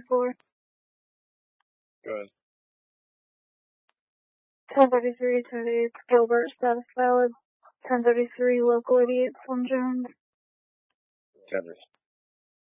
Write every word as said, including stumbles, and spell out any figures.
thirty-four. Go ahead. ten thirty-three, ten thirty-eight, Gilbert, status valid. ten thirty-three, local idiot, Slim Jones. Tenders.